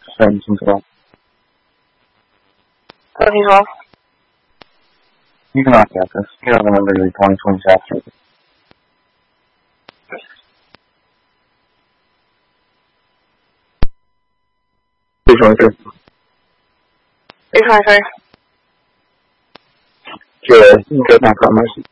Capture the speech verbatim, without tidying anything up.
是你清楚吗？ 呃，你说。 你干嘛呀？这是第二个那个同冲下去。为什么是？ 你说你说。 这应该办法吗？是？